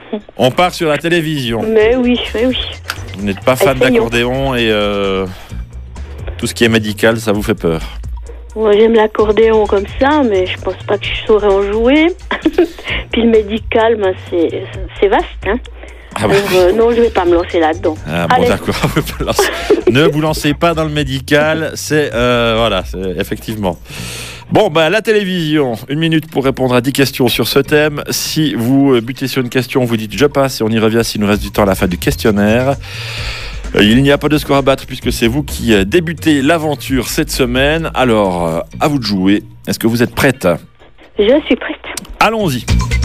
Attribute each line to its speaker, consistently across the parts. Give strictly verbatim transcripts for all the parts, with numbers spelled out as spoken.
Speaker 1: On part sur la télévision.
Speaker 2: Mais oui, mais oui.
Speaker 1: Vous n'êtes pas fan
Speaker 2: Essayons.
Speaker 1: d'accordéon et euh, tout ce qui est médical, ça vous fait peur?
Speaker 2: Moi, j'aime l'accordéon comme ça, mais je pense pas que je saurais en jouer. Puis le médical, ben, c'est, c'est vaste, hein.
Speaker 1: Ah bah.
Speaker 2: Alors, euh, non, je vais pas me lancer là-dedans.
Speaker 1: Ah bon,
Speaker 2: Allez.
Speaker 1: d'accord. Ne vous lancez pas dans le médical. C'est euh, voilà, c'est, effectivement. Bon, bah la télévision. Une minute pour répondre à dix questions sur ce thème. Si vous euh, butez sur une question, vous dites je passe et on y revient s'il nous reste du temps à la fin du questionnaire. Euh, il n'y a pas de score à battre puisque c'est vous qui euh, débutez l'aventure cette semaine. Alors, euh, à vous de jouer. Est-ce que vous êtes prête?
Speaker 2: Je suis prête.
Speaker 1: Allons-y.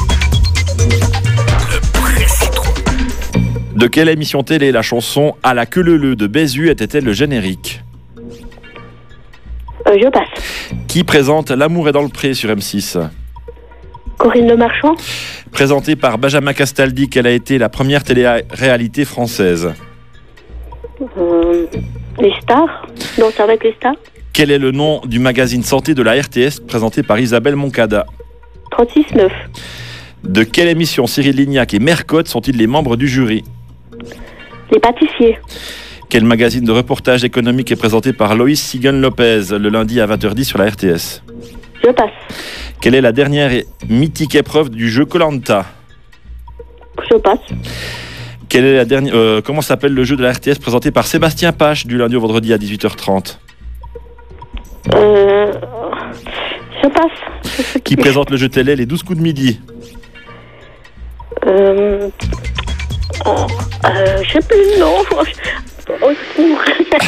Speaker 1: De quelle émission télé la chanson À la queue leu leu de Bézu était-elle le générique?
Speaker 2: Euh, je passe.
Speaker 1: Qui présente L'amour est dans le pré sur M six?
Speaker 2: Corinne Le Marchand.
Speaker 1: Présentée par Benjamin Castaldi, quelle a été la première télé-réalité française?
Speaker 2: Euh, les stars. Danse avec les stars.
Speaker 1: Quel est le nom du magazine santé de la R T S présenté par Isabelle Moncada?
Speaker 2: trente-six neuf.
Speaker 1: De quelle émission Cyril Lignac et Mercotte sont-ils les membres du jury?
Speaker 2: Les pâtissiers.
Speaker 1: Quel magazine de reportage économique est présenté par Loïs Sigan-Lopez le lundi à vingt heures dix sur la R T S?
Speaker 2: Je passe.
Speaker 1: Quelle est la dernière et mythique épreuve du jeu Koh-Lanta?
Speaker 2: Je passe.
Speaker 1: Quelle est la dernière, euh, comment s'appelle le jeu de la R T S présenté par Sébastien Pache du lundi au vendredi à dix-huit heures trente?
Speaker 2: Euh, je passe.
Speaker 1: Qui présente le jeu télé Les douze coups de midi?
Speaker 2: Euh, oh, euh, je sais plus le nom. Au secours.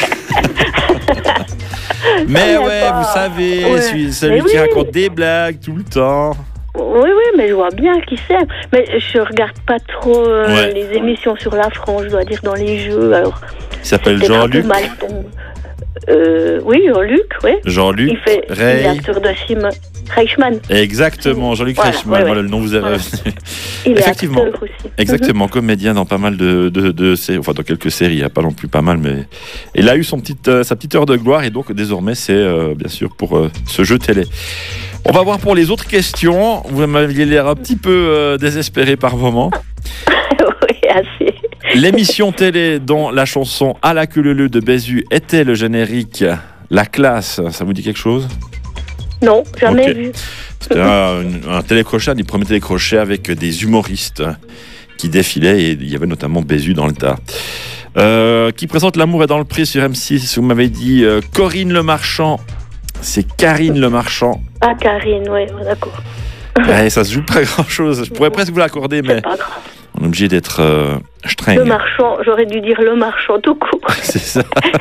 Speaker 1: Mais
Speaker 2: Ah,
Speaker 1: ouais,
Speaker 2: pas.
Speaker 1: vous savez,
Speaker 2: Ouais.
Speaker 1: celui, celui
Speaker 2: Mais
Speaker 1: qui
Speaker 2: oui.
Speaker 1: raconte des blagues tout le temps.
Speaker 2: Oui, oui, mais je vois bien qui c'est. Mais je regarde pas trop euh,
Speaker 1: Ouais.
Speaker 2: les émissions sur la France, je dois dire, dans les jeux. Alors,
Speaker 1: Il s'appelle
Speaker 2: c'est peut-être un peu
Speaker 1: Jean-Luc.
Speaker 2: mal ton- Euh, oui, Jean-Luc, oui.
Speaker 1: Jean-Luc
Speaker 2: Il fait
Speaker 1: Rey.
Speaker 2: l'acteur de Sim Reichmann.
Speaker 1: Exactement, Jean-Luc
Speaker 2: Voilà,
Speaker 1: Reichmann,
Speaker 2: ouais, ouais.
Speaker 1: voilà le nom vous est
Speaker 2: Voilà.
Speaker 1: revenu.
Speaker 2: Il
Speaker 1: Effectivement.
Speaker 2: est acteur aussi.
Speaker 1: Exactement, comédien dans pas mal de, de, de séries, enfin dans quelques séries, il n'y a pas non plus pas mal, mais il a eu son petite, euh, sa petite heure de gloire et donc désormais c'est euh, bien sûr pour euh, ce jeu télé. On va voir pour les autres questions. Vous m'aviez l'air un petit peu euh, désespéré par moment.
Speaker 2: Oui, assez.
Speaker 1: L'émission télé dont la chanson À la queue leu leu de Bézu était le générique La Classe, ça vous dit quelque chose?
Speaker 2: Non, jamais
Speaker 1: Ok.
Speaker 2: vu.
Speaker 1: C'était un, un télécrochet, un des premiers télécrochets avec des humoristes qui défilaient et il y avait notamment Bézu dans le tas. Euh, qui présente L'amour est dans le pré sur M six, vous m'avez dit euh, Corinne Le Marchand, c'est Karine Le Marchand.
Speaker 2: Ah, Karine, oui, d'accord.
Speaker 1: Ouais, ça se joue pas grand chose, je pourrais presque vous l'accorder, mais
Speaker 2: C'est pas grave.
Speaker 1: on est obligé d'être euh, streng.
Speaker 2: Le marchand, j'aurais dû dire le marchand tout court.
Speaker 1: C'est ça.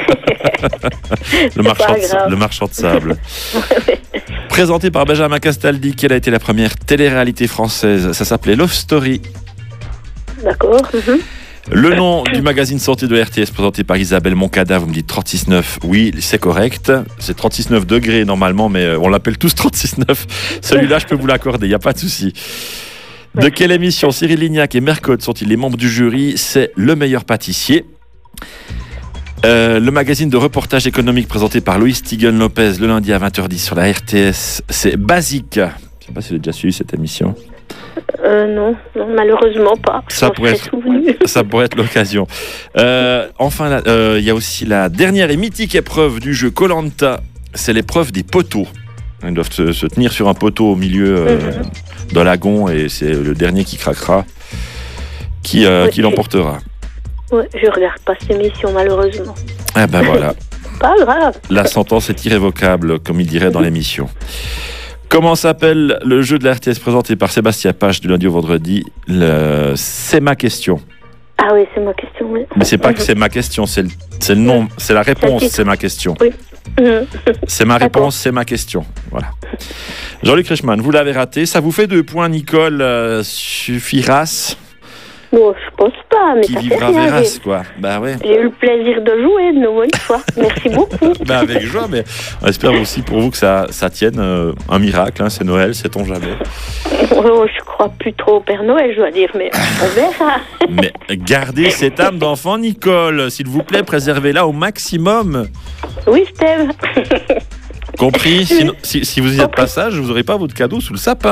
Speaker 1: le,
Speaker 2: C'est
Speaker 1: marchand
Speaker 2: pas
Speaker 1: de,
Speaker 2: grave.
Speaker 1: le marchand de sable. Présenté par Benjamin Castaldi, quelle a été la première télé-réalité française? Ça s'appelait Love Story.
Speaker 2: D'accord. mhm.
Speaker 1: Le nom du magazine sorti de R T S présenté par Isabelle Moncada, vous me dites trente-six neuf. Oui, c'est correct. C'est trente-six neuf degrés normalement, mais on l'appelle tous trente-six neuf. Celui-là, je peux vous l'accorder, il n'y a pas de souci. De quelle émission Cyril Lignac et Mercotte sont-ils les membres du jury? C'est Le Meilleur Pâtissier. Euh, le magazine de reportage économique présenté par Loïs Stigen-Lopez le lundi à vingt heures dix sur la R T S, c'est Basique. Je ne sais pas si vous avez déjà suivi cette émission.
Speaker 2: Euh, non, non, malheureusement pas. Je
Speaker 1: Ça
Speaker 2: m'en
Speaker 1: pourrait
Speaker 2: serais souvenu.
Speaker 1: Ça pourrait être l'occasion. Euh, enfin, il euh, y a aussi la dernière et mythique épreuve du jeu Koh-Lanta. C'est l'épreuve des poteaux. Ils doivent se, se tenir sur un poteau au milieu euh,
Speaker 2: Mhm.
Speaker 1: d'un lagon et c'est le dernier qui craquera qui, euh,
Speaker 2: Oui.
Speaker 1: qui l'emportera.
Speaker 2: Ouais, je regarde pas cette émission, malheureusement.
Speaker 1: Ah ben voilà,
Speaker 2: Pas grave.
Speaker 1: la sentence est irrévocable, comme il dirait dans l'émission. Comment s'appelle le jeu de la R T S présenté par Sébastien Pache du lundi au vendredi? Le... C'est ma question.
Speaker 2: Ah oui, c'est ma question, oui.
Speaker 1: Mais c'est pas que
Speaker 2: Mhm.
Speaker 1: c'est ma question, c'est le, c'est le nom, c'est la réponse,
Speaker 2: titre.
Speaker 1: c'est ma question.
Speaker 2: Mhm.
Speaker 1: C'est ma
Speaker 2: D'accord.
Speaker 1: réponse, c'est ma question. Voilà. Jean-Luc Reichmann, vous l'avez raté. Ça vous fait deux points, Nicole euh, Suffiras,
Speaker 2: Bon, je pense pas, mais
Speaker 1: qui
Speaker 2: ça fait
Speaker 1: vivra
Speaker 2: rien.
Speaker 1: verras,
Speaker 2: J'ai-
Speaker 1: quoi. Bah ouais.
Speaker 2: J'ai eu le plaisir de jouer de nouveau une fois. Merci beaucoup.
Speaker 1: Bah avec joie, mais on espère aussi pour vous que ça, ça tienne euh, un miracle. Hein, c'est Noël, sait-on jamais.
Speaker 2: Oh, je crois plus trop au Père Noël, je dois dire, mais on verra.
Speaker 1: Mais gardez cette âme d'enfant, Nicole. S'il vous plaît, préservez-la au maximum.
Speaker 2: Oui, Steve.
Speaker 1: Compris? Sinon- si, si vous y êtes pas sage, vous n'aurez pas votre cadeau sous le sapin.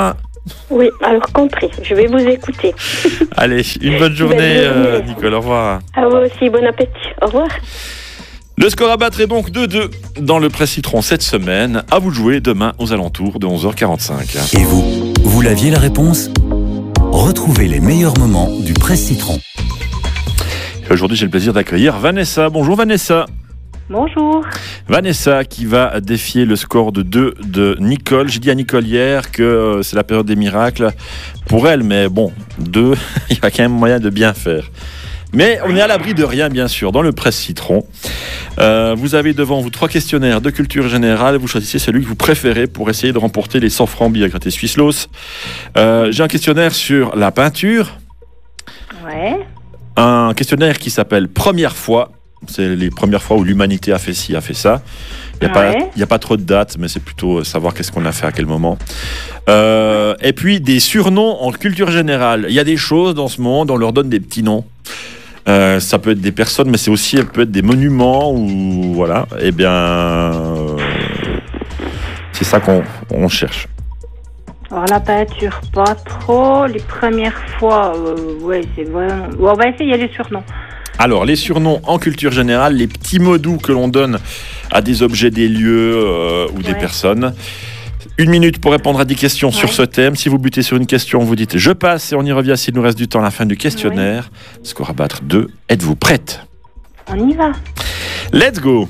Speaker 2: Oui, alors compris. Je vais vous écouter.
Speaker 1: Allez, une bonne journée,
Speaker 2: Belle journée.
Speaker 1: euh, Nicole. Au revoir.
Speaker 2: À vous aussi, bon appétit. Au revoir.
Speaker 1: Le score à battre est donc deux deux dans le Presse Citron cette semaine. À vous de jouer demain aux alentours de onze heures quarante-cinq.
Speaker 3: Et vous, vous l'aviez la réponse ? Retrouvez les meilleurs moments du Presse Citron.
Speaker 1: Et aujourd'hui, j'ai le plaisir d'accueillir Vanessa. Bonjour Vanessa.
Speaker 2: Bonjour.
Speaker 1: Vanessa qui va défier le score de deux de Nicole. J'ai dit à Nicole hier que euh, c'est la période des miracles pour elle, mais bon, deux, il y a quand même moyen de bien faire. Mais on est à l'abri de rien, bien sûr, dans le Presse Citron. Euh, vous avez devant vous trois questionnaires de culture générale. Vous choisissez celui que vous préférez pour essayer de remporter les cent francs billets gratis Swisslos. Euh, j'ai un questionnaire sur la peinture.
Speaker 2: Ouais.
Speaker 1: Un questionnaire qui s'appelle Première fois. C'est les premières fois où l'humanité a fait ci, a fait ça. Il n'y a,
Speaker 2: Ouais.
Speaker 1: pas- a pas trop de dates, mais c'est plutôt savoir qu'est-ce qu'on a fait à quel moment. Euh, et puis des surnoms en culture générale. Il y a des choses dans ce monde, on leur donne des petits noms. Euh, ça peut être des personnes, mais c'est aussi peut être des monuments ou voilà. Eh bien, euh, c'est ça qu'on on cherche.
Speaker 4: Alors la peinture, pas trop. Les premières fois, euh, ouais, c'est vraiment... Bon, on va essayer les surnoms.
Speaker 1: Alors, les surnoms en culture générale, les petits mots doux que l'on donne à des objets, des lieux euh, ou des
Speaker 4: Ouais.
Speaker 1: personnes. Une minute pour répondre à dix questions sur
Speaker 4: Ouais.
Speaker 1: ce thème. Si vous butez sur une question, vous dites « je passe » et on y revient s'il nous reste du temps à la fin du questionnaire. Score à battre deux. Êtes-vous prête ?
Speaker 4: On y va.
Speaker 1: Let's go.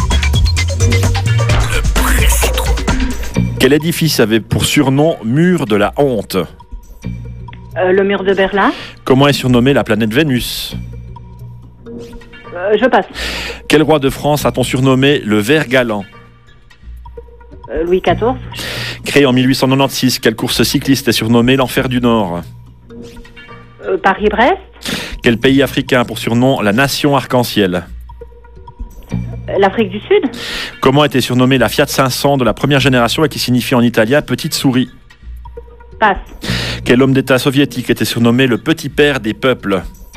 Speaker 1: Quel édifice avait pour surnom Mur de la honte ?
Speaker 4: Euh, le mur de Berlin.
Speaker 1: Comment est surnommée la planète Vénus ?
Speaker 4: Euh, je passe.
Speaker 1: Quel roi de France a-t-on surnommé le Vert Galant ?
Speaker 4: Euh, Louis quatorze.
Speaker 1: Créé en mille huit cent quatre-vingt-seize, quelle course cycliste est surnommée l'Enfer du Nord ?
Speaker 4: Euh, Paris-Brest.
Speaker 1: Quel pays africain a pour surnom la Nation Arc-en-Ciel ?
Speaker 4: Euh, L'Afrique du Sud.
Speaker 1: Comment était surnommée la Fiat cinq cents de la première génération et qui signifie en italien petite souris ?
Speaker 4: Passe.
Speaker 1: Quel homme d'État soviétique était surnommé le petit père des peuples ?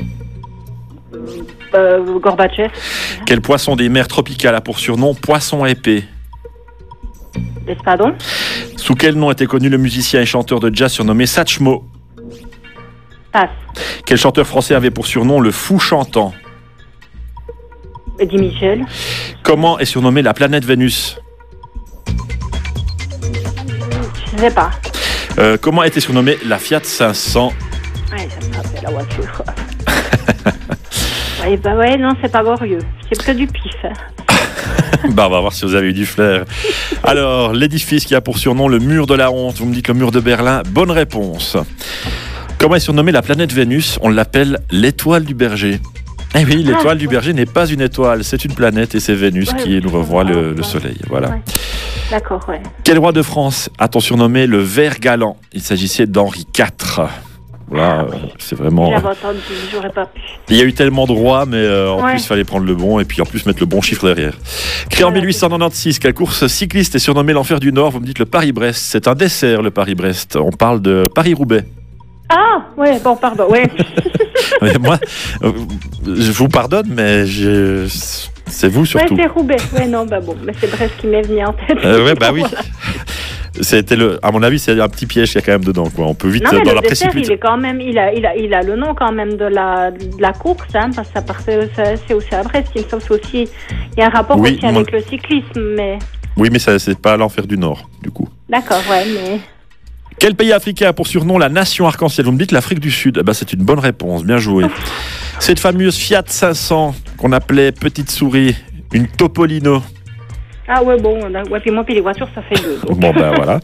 Speaker 4: Euh, Gorbatchev.
Speaker 1: Quel poisson des mers tropicales a pour surnom poisson épais ?
Speaker 4: L'espadon.
Speaker 1: Sous quel nom était connu le musicien et chanteur de jazz surnommé Satchmo ?
Speaker 4: Passe.
Speaker 1: Quel chanteur français avait pour surnom le fou chantant ?
Speaker 4: Eddie Michel.
Speaker 1: Comment est surnommée la planète Vénus ?
Speaker 4: Je sais pas.
Speaker 1: Euh, comment était surnommée la Fiat cinq cents ?
Speaker 4: Ouais, ça me rappelle la voiture. ouais, bah ouais, non, c'est pas glorieux. C'est que du pif. hein.
Speaker 1: Bah, on va voir si vous avez eu du flair. Alors, l'édifice qui a pour surnom le mur de la honte. Vous me dites le mur de Berlin. Bonne réponse. Comment est surnommée la planète Vénus ? On l'appelle l'étoile du berger. Eh oui, l'étoile
Speaker 4: Ah,
Speaker 1: du berger n'est pas une étoile, c'est une planète et c'est Vénus
Speaker 4: Ouais,
Speaker 1: qui nous revoit
Speaker 4: ouais,
Speaker 1: le, le
Speaker 4: ouais.
Speaker 1: soleil. Voilà.
Speaker 4: Ouais. D'accord, ouais.
Speaker 1: Quel roi de France a-t-on surnommé le Vert Galant ? Il s'agissait d'Henri quatre. Voilà,
Speaker 4: Ah, oui.
Speaker 1: euh, c'est vraiment.
Speaker 4: J'avais entendu, j'aurais pas pu.
Speaker 1: Il y a eu tellement de rois, mais euh, en
Speaker 4: Ouais.
Speaker 1: plus, il fallait prendre le bon et puis en plus mettre le bon chiffre derrière. Créé en
Speaker 4: Voilà.
Speaker 1: mille huit cent quatre-vingt-seize, quelle course cycliste est surnommée l'Enfer du Nord ? Vous me dites le Paris-Brest. C'est un dessert, le Paris-Brest. On parle de Paris-Roubaix.
Speaker 4: Ah, ouais, bon, pardon, ouais.
Speaker 1: Mais moi, euh, je vous pardonne, mais je... c'est vous
Speaker 4: Ouais,
Speaker 1: surtout.
Speaker 4: c'est Roubaix. Ouais, non, bah bon, mais c'est Brest qui m'est venu en tête.
Speaker 1: Euh, ouais, bah oui.
Speaker 4: Voilà.
Speaker 1: C'était le, à mon avis, c'est un petit piège qu'il y a quand même dedans, quoi. On peut vite
Speaker 4: Non,
Speaker 1: euh,
Speaker 4: mais
Speaker 1: dans
Speaker 4: le
Speaker 1: la
Speaker 4: dessert, il
Speaker 1: précipitation.
Speaker 4: est quand même, il a, il a, il a le nom quand même de la, de la course, hein, parce que ça part, c'est c'est aussi à Brest, il me semble, c'est aussi, il y a un rapport
Speaker 1: Oui,
Speaker 4: aussi
Speaker 1: moi-
Speaker 4: avec le cyclisme, mais,
Speaker 1: Oui, mais ça, c'est pas l'Enfer du Nord, du coup.
Speaker 4: d'accord, ouais, mais,
Speaker 1: Quel pays africain a pour surnom la Nation Arc-en-Ciel ? Vous me dites l'Afrique du Sud. Eh ben, c'est une bonne réponse, bien joué. Cette fameuse Fiat cinq cents qu'on appelait petite souris, une Topolino.
Speaker 4: ah ouais, bon, on a- ouais, puis moi, puis les voitures, ça fait deux. donc.
Speaker 1: Bon, ben voilà.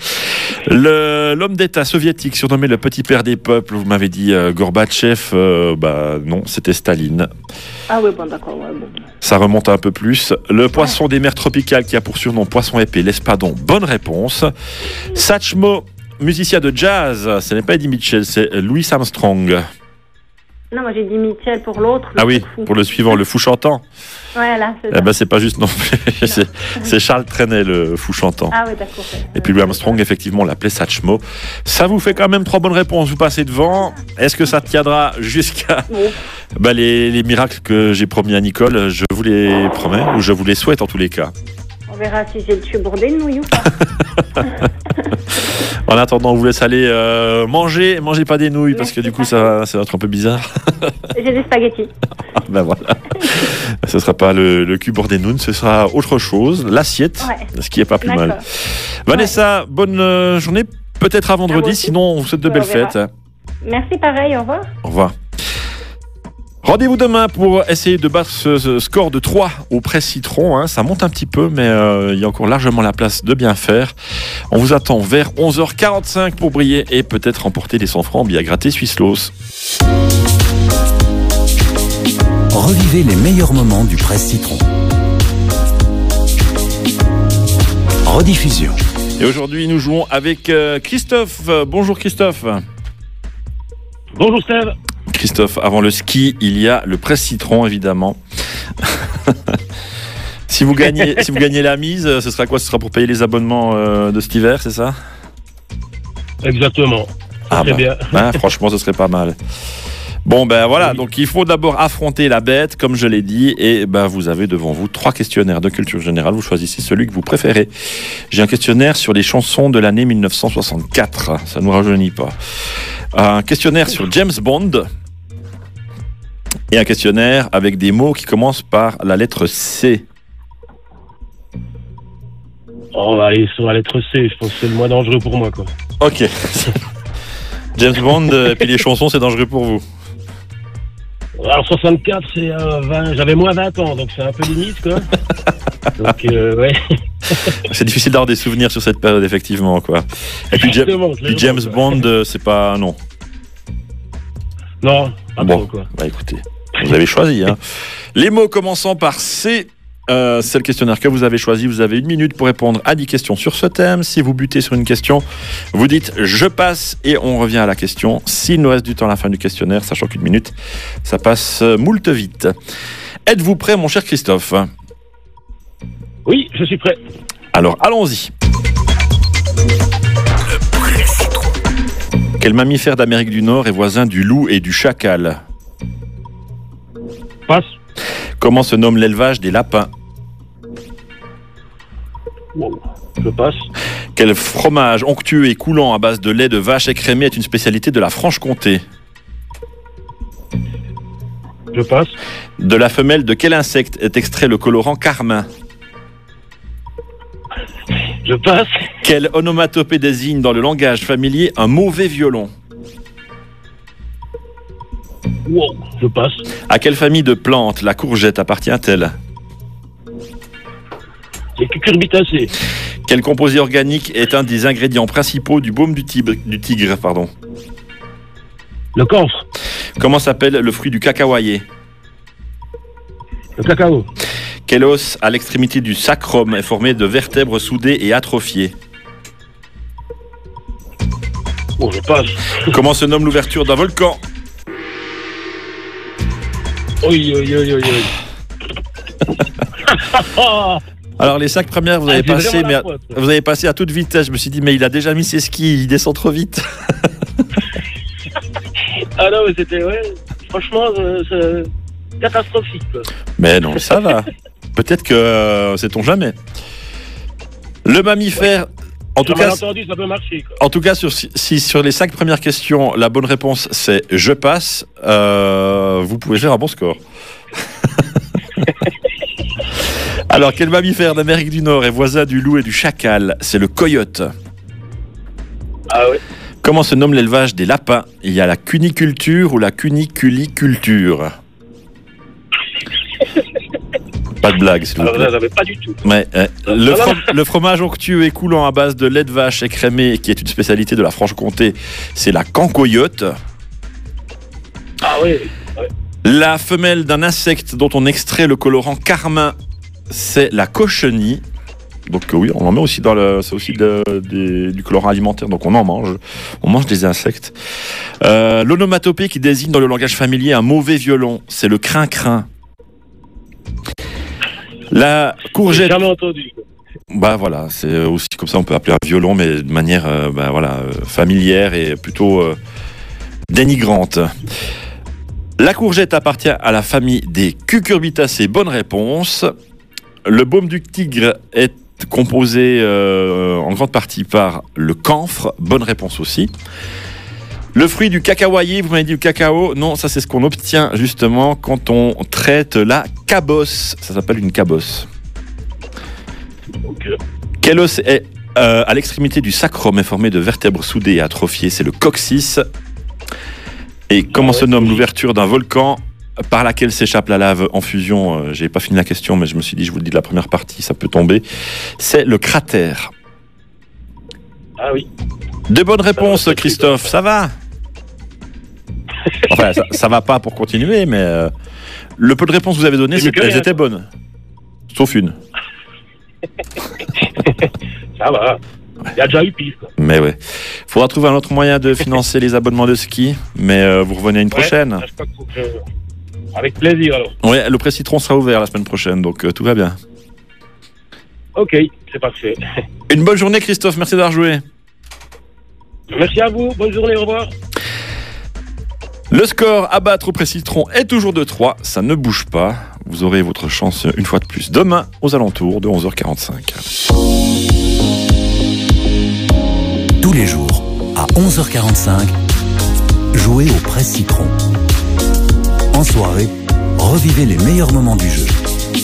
Speaker 1: Le- L'homme d'État soviétique surnommé le petit père des peuples, vous m'avez dit euh, Gorbatchev, euh, bah non, c'était Staline.
Speaker 4: Ah ouais, bon, d'accord, ouais, bon.
Speaker 1: Ça remonte un peu plus. Le poisson des mers tropicales qui a pour surnom poisson épais, l'espadon. Bonne réponse. Satchmo, musicien de jazz, ce n'est pas Eddie Mitchell, c'est Louis Armstrong.
Speaker 4: Non, moi, j'ai dit Michel pour l'autre. le
Speaker 1: Ah oui,
Speaker 4: truc fou.
Speaker 1: pour le suivant, le fou chantant.
Speaker 4: Voilà, c'est
Speaker 1: Eh
Speaker 4: ça.
Speaker 1: ben, c'est pas juste non plus. C'est- C'est Charles Trenet, le fou chantant.
Speaker 4: Ah ouais, d'accord. ouais.
Speaker 1: Et puis Louis Armstrong, effectivement, l'appelait Satchmo. Ça vous fait quand même trois bonnes réponses. Vous passez devant. Est-ce que ça tiendra jusqu'à
Speaker 4: Bon.
Speaker 1: bah, les, les miracles que j'ai promis à Nicole? Je vous les promets, ou je vous les souhaite en tous les cas.
Speaker 4: On verra si j'ai le tuyau bourdé de nouilles ou pas.
Speaker 1: En attendant, on vous laisse aller euh, manger. Mangez pas des nouilles, parce
Speaker 4: Merci,
Speaker 1: que du coup,
Speaker 4: pareil.
Speaker 1: ça, va- ça va être un peu bizarre.
Speaker 4: J'ai des spaghettis.
Speaker 1: Ben voilà. Ce sera pas le, le cul bordé nounes, ce sera autre chose, l'assiette,
Speaker 4: Ouais.
Speaker 1: ce qui est pas plus mal.
Speaker 4: D'accord.
Speaker 1: Vanessa, bonne euh, journée. Peut-être à vendredi,
Speaker 4: À vous aussi.
Speaker 1: sinon on vous souhaite de
Speaker 4: Ouais,
Speaker 1: belles
Speaker 4: on verra.
Speaker 1: fêtes.
Speaker 4: Merci, pareil, au revoir.
Speaker 1: Au revoir. Rendez-vous demain pour essayer de battre ce, ce score de trois au Presse Citron. Hein. Ça monte un petit peu, mais euh, il y a encore largement la place de bien faire. On vous attend vers onze heures quarante-cinq pour briller et peut-être remporter les cent francs en billets grattés Swisslos.
Speaker 3: Revivez les meilleurs moments du Presse Citron. Rediffusion.
Speaker 1: Et aujourd'hui, nous jouons avec euh, Christophe. Euh, bonjour Christophe.
Speaker 5: Bonjour Steve.
Speaker 1: Christophe, avant le ski, il y a le Presse Citron, évidemment. si, vous gagnez, si vous gagnez la mise, ce sera quoi? Ce sera pour payer les abonnements euh, de cet hiver, c'est ça?
Speaker 5: Exactement.
Speaker 1: Ah
Speaker 5: Très
Speaker 1: bah,
Speaker 5: bien.
Speaker 1: hein, franchement, ce serait pas mal. Bon, ben voilà, donc il faut d'abord affronter la bête, comme je l'ai dit, et ben vous avez devant vous trois questionnaires de culture générale. Vous choisissez celui que vous préférez. J'ai un questionnaire sur les chansons de l'année mille neuf cent soixante-quatre. Ça ne nous rajeunit pas. Un questionnaire sur James Bond. Et un questionnaire avec des mots qui commencent par la lettre C.
Speaker 5: On va aller sur la lettre C. Je pense que c'est le moins dangereux pour moi, quoi.
Speaker 1: Ok. James Bond, et puis les chansons, c'est dangereux pour vous.
Speaker 5: Alors soixante-quatre, c'est euh, vingt. J'avais moins vingt ans, donc c'est un peu limite, quoi. Donc euh, ouais.
Speaker 1: C'est difficile d'avoir des souvenirs sur cette période, effectivement, quoi. Et puis, Ja-
Speaker 5: Justement,
Speaker 1: puis James Bond, euh, c'est pas... Non.
Speaker 5: Non, pas
Speaker 1: Bon,
Speaker 5: trop, quoi.
Speaker 1: bah écoutez, vous avez choisi. Hein. Les mots commençant par C, euh, c'est le questionnaire que vous avez choisi. Vous avez une minute pour répondre à dix questions sur ce thème. Si vous butez sur une question, vous dites « je passe » et on revient à la question. S'il nous reste du temps à la fin du questionnaire, sachant qu'une minute, ça passe euh, moult vite. Êtes-vous prêt, mon cher Christophe?
Speaker 5: Oui, je suis prêt.
Speaker 1: Alors, allons-y. Quel mammifère d'Amérique du Nord est voisin du loup et du chacal?
Speaker 5: Passe.
Speaker 1: Comment se nomme l'élevage des lapins?
Speaker 5: Wow. Je passe.
Speaker 1: Quel fromage onctueux et coulant à base de lait de vache écrémé est une spécialité de la Franche-Comté?
Speaker 5: Je passe.
Speaker 1: De la femelle de quel insecte est extrait le colorant carmin?
Speaker 5: Je passe.
Speaker 1: Quelle onomatopée désigne dans le langage familier un mauvais violon?
Speaker 5: Wow. Je passe.
Speaker 1: À quelle famille de plantes la courgette appartient-elle?
Speaker 5: C'est cucurbitacé.
Speaker 1: Quel composé organique est un des ingrédients principaux du baume du tigre, du tigre pardon.
Speaker 5: Le camphre.
Speaker 1: Comment s'appelle le fruit du cacahuayé?
Speaker 5: Le cacao.
Speaker 1: Quel os à l'extrémité du sacrum est formé de vertèbres soudées et atrophiées?
Speaker 5: Bon, je passe.
Speaker 1: Comment se nomme l'ouverture d'un volcan?
Speaker 5: Oui, oui, oui, oui, oui.
Speaker 1: Alors les cinq premières vous
Speaker 5: Ah,
Speaker 1: avez
Speaker 5: c'est
Speaker 1: passé,
Speaker 5: vraiment
Speaker 1: mais
Speaker 5: la
Speaker 1: à,
Speaker 5: faute.
Speaker 1: vous avez passé à toute vitesse. Je me suis dit mais il a déjà mis ses skis, il descend trop vite.
Speaker 5: Ah non, mais c'était, ouais. Franchement, euh, c'est catastrophique, quoi.
Speaker 1: Mais non, ça va. Peut-être que euh, sait-on jamais. Le mammifère. En tout,
Speaker 5: J'ai mal
Speaker 1: cas,
Speaker 5: entendu, ça peut marcher, quoi.
Speaker 1: en tout cas, sur, si, si sur les cinq premières questions, la bonne réponse c'est je passe, euh, vous pouvez faire un bon score. Alors, quel mammifère d'Amérique du Nord est voisin du loup et du chacal? C'est le coyote.
Speaker 5: Ah ouais.
Speaker 1: Comment se nomme l'élevage des lapins? Il y a la cuniculture ou la cuniculiculture? Pas de blague, s'il vous
Speaker 5: Alors
Speaker 1: plaît.
Speaker 5: là, j'avais pas du tout.
Speaker 1: Ouais, ouais. Le,
Speaker 5: Non, non,
Speaker 1: fro- le fromage onctueux et coulant à base de lait de vache écrémé, qui est une spécialité de la Franche-Comté, c'est la cancoyote.
Speaker 5: Ah ouais.
Speaker 1: La femelle d'un insecte dont on extrait le colorant carmin, c'est la cochenille. Donc euh, oui, on en met aussi dans le, c'est aussi de- des- du colorant alimentaire, donc on en mange. On mange des insectes. Euh, L'onomatopée qui désigne dans le langage familier un mauvais violon, c'est le crin-crin. La
Speaker 5: J'ai
Speaker 1: courgette.
Speaker 5: jamais entendu, quoi.
Speaker 1: Bah voilà, c'est aussi comme ça on peut appeler un violon, mais de manière euh, bah, voilà, euh, familière et plutôt euh, dénigrante. La courgette appartient à la famille des cucurbitacées, bonne réponse. Le baume du tigre est composé euh, en grande partie par le camphre. Bonne réponse aussi. Le fruit du cacaoyer, vous m'avez dit le cacao. Non, ça c'est ce qu'on obtient justement quand on traite la cabosse. Ça s'appelle une cabosse.
Speaker 5: Ok.
Speaker 1: Quel os est euh, à l'extrémité du sacrum est formé de vertèbres soudées et atrophiées? C'est le coccyx. Et comment
Speaker 5: Ah ouais,
Speaker 1: se nomme
Speaker 5: oui.
Speaker 1: l'ouverture d'un volcan par laquelle s'échappe la lave en fusion? euh, J'ai pas fini la question, mais je me suis dit, je vous le dis de la première partie, ça peut tomber. C'est le cratère.
Speaker 5: Ah oui.
Speaker 1: De bonnes réponses,
Speaker 5: Ça va,
Speaker 1: Christophe, ça va? Enfin, ça, ça va pas pour continuer, mais euh, le peu de réponses que vous avez données,
Speaker 5: C'est mieux que
Speaker 1: elles
Speaker 5: rien.
Speaker 1: étaient bonnes. Sauf une.
Speaker 5: Ça va. Il y a déjà eu pire, quoi.
Speaker 1: Mais ouais. Faudra trouver un autre moyen de financer les abonnements de ski, mais euh, vous revenez une prochaine.
Speaker 5: Ouais, je crois qu'il faut que je- Avec plaisir, alors.
Speaker 1: Ouais, le Presse Citron sera ouvert la semaine prochaine, donc euh, tout va bien.
Speaker 5: Ok, c'est parfait.
Speaker 1: Une bonne journée, Christophe, merci d'avoir joué.
Speaker 5: Merci à vous. Bonne journée. Au revoir.
Speaker 1: Le score à battre au Presse Citron est toujours de trois, ça ne bouge pas. Vous aurez votre chance une fois de plus demain aux alentours de onze heures quarante-cinq.
Speaker 3: Tous les jours, à onze heures quarante-cinq, jouez au Presse Citron. En soirée, revivez les meilleurs moments du jeu.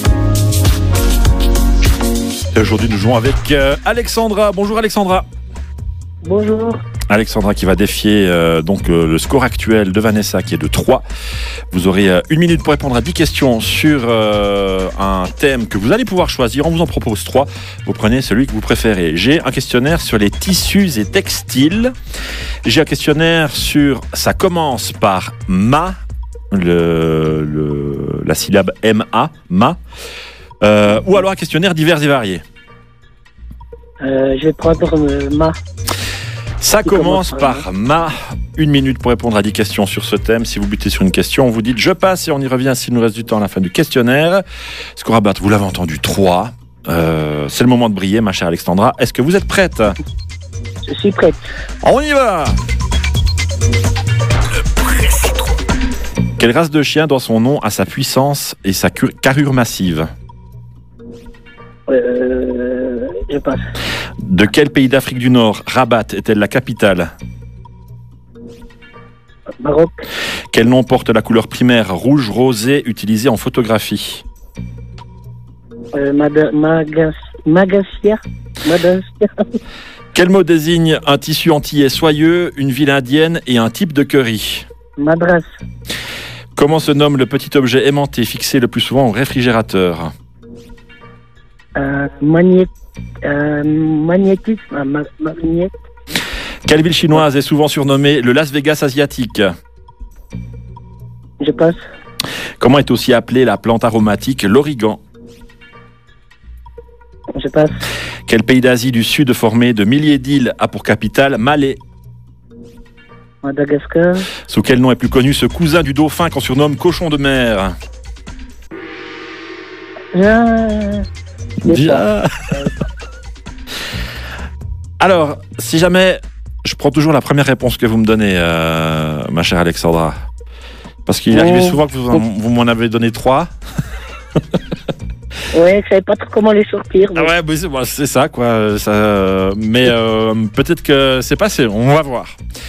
Speaker 1: Et aujourd'hui, nous jouons avec euh, Alexandra. Bonjour Alexandra.
Speaker 2: Bonjour.
Speaker 1: Alexandra qui va défier euh, donc euh, le score actuel de Vanessa qui est de trois. Vous aurez euh, une minute pour répondre à dix questions sur euh, un thème que vous allez pouvoir choisir. On vous en propose trois. Vous prenez celui que vous préférez. J'ai un questionnaire sur les tissus et textiles. J'ai un questionnaire sur ça commence par ma, le, le, la syllabe M A, ma. Euh, ou alors un questionnaire divers et variés.
Speaker 2: Euh, je vais prendre euh, ma.
Speaker 1: Ça
Speaker 2: Qui
Speaker 1: commence
Speaker 2: commence par
Speaker 1: par ma. Une minute pour répondre à dix questions sur ce thème. Si vous butez sur une question, vous dites je passe et on y revient s'il nous reste du temps à la fin du questionnaire. Score à battre, vous l'avez entendu, trois. Euh, c'est le moment de briller, ma chère Alexandra. Est-ce que vous êtes prête?
Speaker 2: Je suis prête.
Speaker 1: On y va! Quelle race de chien doit son nom à sa puissance et sa cur- carrure massive?
Speaker 2: Euh, je passe.
Speaker 1: De quel pays d'Afrique du Nord Rabat est-elle la capitale?
Speaker 2: Maroc.
Speaker 1: Quel nom porte la couleur primaire rouge rosé utilisée en photographie?
Speaker 2: Euh, Mada- Magas- Magassia. Magassia.
Speaker 1: Quel mot désigne un tissu antillais soyeux, une ville indienne et un type de curry?
Speaker 2: Madras.
Speaker 1: Comment se nomme le petit objet aimanté fixé le plus souvent au réfrigérateur?
Speaker 2: Euh, magné- euh, magnétisme. euh, ma- magné-
Speaker 1: Quelle ville chinoise est souvent surnommée le Las Vegas asiatique?
Speaker 2: Je passe.
Speaker 1: Comment est aussi appelée la plante aromatique l'origan?
Speaker 2: Je passe.
Speaker 1: Quel pays d'Asie du Sud formé de milliers d'îles a pour capitale Malé?
Speaker 2: Madagascar.
Speaker 1: Sous quel nom est plus connu ce cousin du dauphin qu'on surnomme cochon de mer?
Speaker 2: Je... je
Speaker 1: Déjà. Alors, si jamais je prends toujours la première réponse que vous me donnez, euh, ma chère Alexandra, parce qu'il
Speaker 2: Oh.
Speaker 1: arrivait souvent que vous, en- vous m'en avez donné trois.
Speaker 2: Ouais, je savais pas trop comment les sortir.
Speaker 1: Ah
Speaker 2: mais-
Speaker 1: ouais, bah c'est, bon, c'est ça quoi. Ça, mais euh, peut-être que c'est passé. On va voir.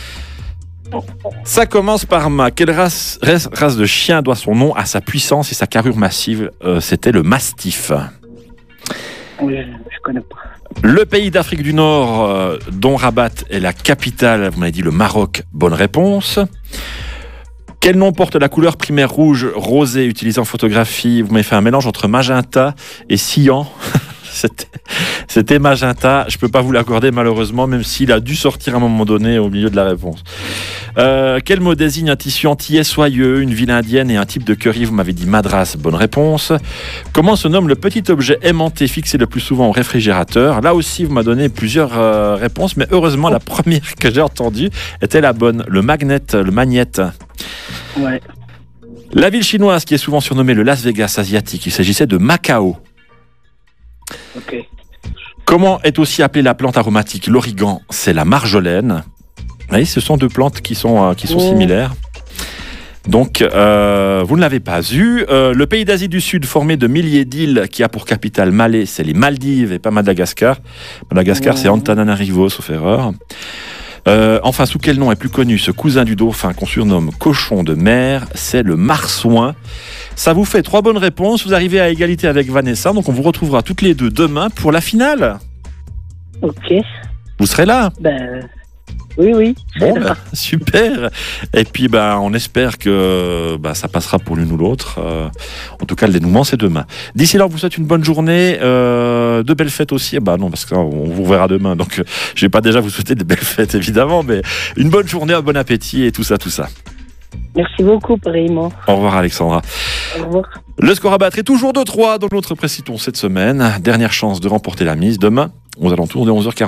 Speaker 1: Ça commence par ma. Quelle race, race, race de chien doit son nom à sa puissance et sa carrure massive? Euh, C'était le mastif.
Speaker 2: Oui, je, je connais pas.
Speaker 1: Le pays d'Afrique du Nord, euh, dont Rabat est la capitale, vous m'avez dit le Maroc, bonne réponse. Quel nom porte la couleur primaire rouge rosé utilisée en photographie? Vous m'avez fait un mélange entre magenta et cyan. C'était, c'était magenta. Je ne peux pas vous l'accorder malheureusement, même s'il a dû sortir à un moment donné au milieu de la réponse. Euh, quel mot désigne un tissu antillais soyeux, une ville indienne et un type de curry? Vous m'avez dit madras, bonne réponse. Comment se nomme le petit objet aimanté fixé le plus souvent au réfrigérateur? Là aussi, vous m'avez donné plusieurs euh, réponses, mais heureusement, la première que j'ai entendue était la bonne. Le magnet, le magnète.
Speaker 2: Ouais.
Speaker 1: La ville chinoise qui est souvent surnommée le Las Vegas asiatique, il s'agissait de Macao.
Speaker 2: Ok.
Speaker 1: Comment est aussi appelée la plante aromatique? L'origan, c'est la marjolaine. Vous voyez, ce sont deux plantes qui sont, euh, qui sont
Speaker 2: Oh.
Speaker 1: similaires. Donc, euh, vous ne l'avez pas eu. Euh, le pays d'Asie du Sud, formé de milliers d'îles, qui a pour capitale Malé, c'est les Maldives et pas Madagascar. Madagascar, mmh. c'est Antananarivo, sauf erreur. Euh, enfin, sous quel nom est plus connu ce cousin du dauphin qu'on surnomme cochon de mer? C'est le marsouin. Ça vous fait trois bonnes réponses. Vous arrivez à égalité avec Vanessa. Donc, on vous retrouvera toutes les deux demain pour la finale.
Speaker 6: Ok.
Speaker 1: Vous serez là?
Speaker 6: Ben, oui, oui.
Speaker 1: Bon, ben, super. Et puis, ben, on espère que ben, ça passera pour l'une ou l'autre. Euh, en tout cas, le dénouement, c'est demain. D'ici là, on vous souhaite une bonne journée. Euh, de belles fêtes aussi. Ben non, parce qu'on vous verra demain. Donc, je vais pas déjà vous souhaiter de belles fêtes, évidemment, mais une bonne journée, un bon appétit et tout ça, tout ça.
Speaker 6: Merci beaucoup, pareillement.
Speaker 1: Au revoir, Alexandra.
Speaker 6: Au revoir.
Speaker 1: Le score à battre est toujours de trois dans notre préciton cette semaine. Dernière chance de remporter la mise demain aux alentours de onze heures quarante.